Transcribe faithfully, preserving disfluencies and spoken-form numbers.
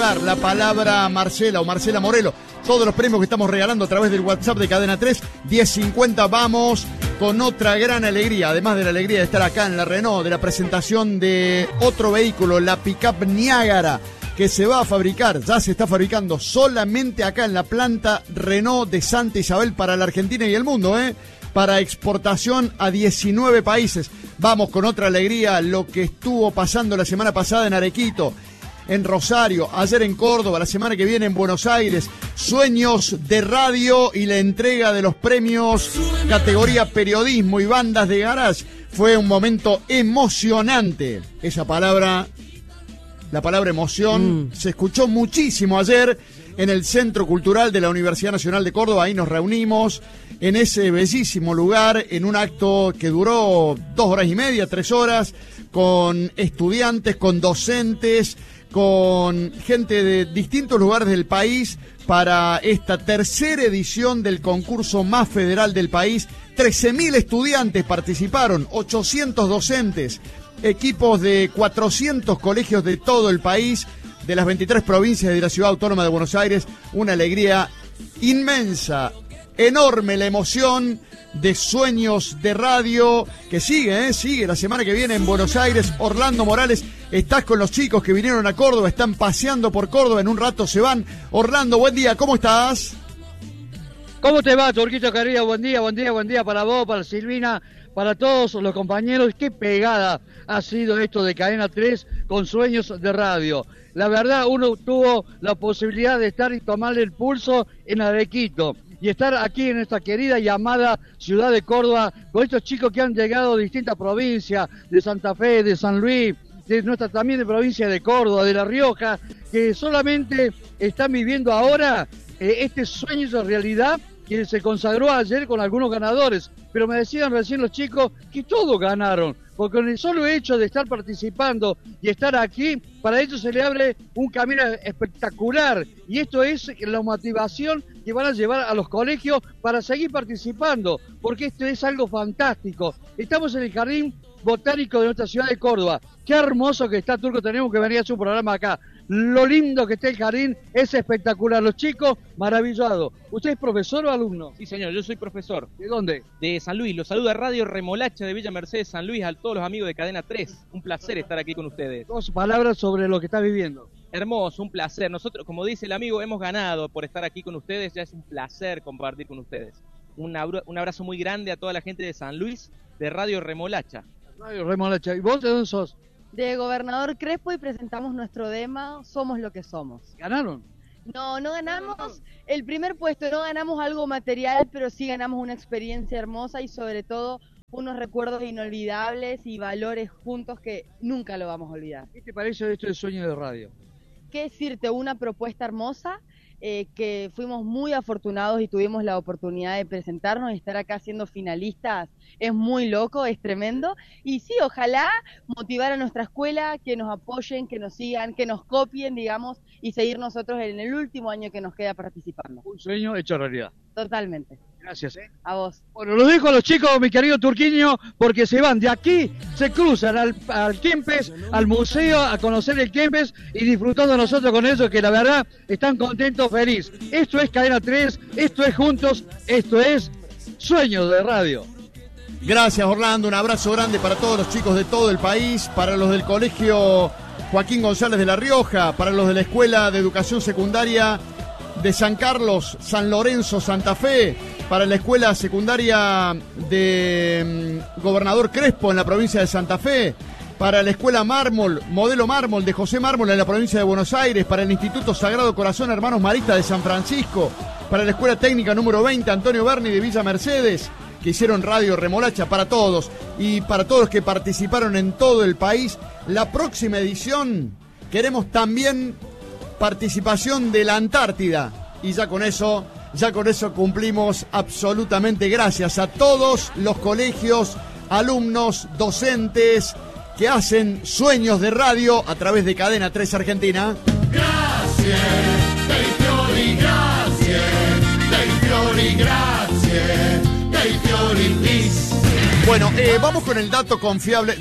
lugar, la palabra Marcela o Marcela Morelo. Todos los premios que estamos regalando a través del WhatsApp de Cadena tres, diez cincuenta, vamos con otra gran alegría, además de la alegría de estar acá en la Renault, de la presentación de otro vehículo, la Pickup Niágara, que se va a fabricar, ya se está fabricando solamente acá en la planta Renault de Santa Isabel para la Argentina y el mundo, ¿eh? Para exportación a diecinueve países. Vamos con otra alegría, lo que estuvo pasando la semana pasada en Arequito, en Rosario, ayer en Córdoba, la semana que viene en Buenos Aires. Sueños de radio y la entrega de los premios categoría periodismo y bandas de garage. Fue un momento emocionante. Esa palabra, la palabra emoción, mm. se escuchó muchísimo ayer en el Centro Cultural de la Universidad Nacional de Córdoba. Ahí nos reunimos en ese bellísimo lugar, en un acto que duró dos horas y media, tres horas, con estudiantes, con docentes, con gente de distintos lugares del país para esta tercera edición del concurso más federal del país. trece mil estudiantes participaron, ochocientos docentes, equipos de cuatrocientos colegios de todo el país, de las veintitrés provincias de la Ciudad Autónoma de Buenos Aires. Una alegría inmensa, enorme la emoción de Sueños de Radio, que sigue, ¿eh? sigue la semana que viene en Buenos Aires. Orlando Morales, estás con los chicos que vinieron a Córdoba, están paseando por Córdoba, en un rato se van. Orlando, buen día, ¿cómo estás? ¿Cómo te va, Turquito querido? Buen día, buen día, buen día para vos, para Silvina, para todos los compañeros. Qué pegada ha sido esto de Cadena tres con Sueños de Radio. La verdad, uno tuvo la posibilidad de estar y tomarle el pulso en Arequito y estar aquí en esta querida y amada ciudad de Córdoba con estos chicos que han llegado de distintas provincias, de Santa Fe, de San Luis, de nuestra también de provincia de Córdoba, de La Rioja, que solamente están viviendo ahora eh, este sueño de realidad que se consagró ayer con algunos ganadores. Pero me decían recién los chicos que todos ganaron, porque con el solo hecho de estar participando y estar aquí, para ellos se le abre un camino espectacular, y esto es la motivación que van a llevar a los colegios para seguir participando, porque esto es algo fantástico. Estamos en el Jardín Botánico de nuestra ciudad de Córdoba. Qué hermoso que está, Turco, tenemos que venir a hacer un programa acá. Lo lindo que está el jardín es espectacular. Los chicos, maravillados. ¿Usted es profesor o alumno? Sí, señor, yo soy profesor. ¿De dónde? De San Luis. Los saluda Radio Remolacha de Villa Mercedes, San Luis, a todos los amigos de Cadena tres. Un placer estar aquí con ustedes. Dos palabras sobre lo que está viviendo. Hermoso, un placer. Nosotros, como dice el amigo, hemos ganado por estar aquí con ustedes. Ya es un placer compartir con ustedes. Un abra- un abrazo muy grande a toda la gente de San Luis, de Radio Remolacha. Radio Remolacha. ¿Y vos de dónde sos? De Gobernador Crespo, y presentamos nuestro tema Somos lo que somos. ¿Ganaron? No, no ganamos el primer puesto, no ganamos algo material, pero sí ganamos una experiencia hermosa y sobre todo unos recuerdos inolvidables y valores juntos que nunca lo vamos a olvidar. ¿Qué te parece esto de Sueños de Radio? ¿Qué decirte? Una propuesta hermosa, eh, que fuimos muy afortunados y tuvimos la oportunidad de presentarnos y estar acá siendo finalistas. Es muy loco, es tremendo, y sí, ojalá motivar a nuestra escuela, que nos apoyen, que nos sigan, que nos copien, digamos, y seguir nosotros en el último año que nos queda participando. Un sueño hecho realidad. Totalmente. Gracias, ¿eh? A vos. Bueno, lo dejo a los chicos, mi querido Turquiño, porque se van de aquí, se cruzan al, al Kempes, al museo, a conocer el Kempes y disfrutando nosotros con ellos, que la verdad están contentos, felices. Esto es Cadena tres, esto es Juntos, esto es Sueños de Radio. Gracias, Orlando, un abrazo grande para todos los chicos de todo el país, para los del colegio Joaquín González de La Rioja, para los de la Escuela de Educación Secundaria de San Carlos, San Lorenzo, Santa Fe, para la Escuela Secundaria de um, Gobernador Crespo en la provincia de Santa Fe, para la Escuela Mármol, Modelo Mármol de José Mármol en la provincia de Buenos Aires, para el Instituto Sagrado Corazón Hermanos Maristas de San Francisco, para la Escuela Técnica número veinte Antonio Berni de Villa Mercedes, que hicieron Radio Remolacha, para todos y para todos los que participaron en todo el país. La próxima edición queremos también participación de la Antártida, y ya con eso, ya con eso cumplimos absolutamente. Gracias a todos los colegios, alumnos, docentes que hacen Sueños de Radio a través de Cadena tres Argentina. Gracias, dei fiori, gracias, dei fiori, gracias, dei fiori, please. Bueno, eh, vamos con el dato confiable.